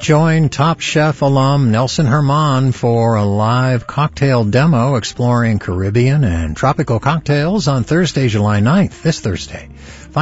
Join Top Chef alum Nelson Herman for a live cocktail demo exploring Caribbean and tropical cocktails on Thursday, July 9th, this Thursday.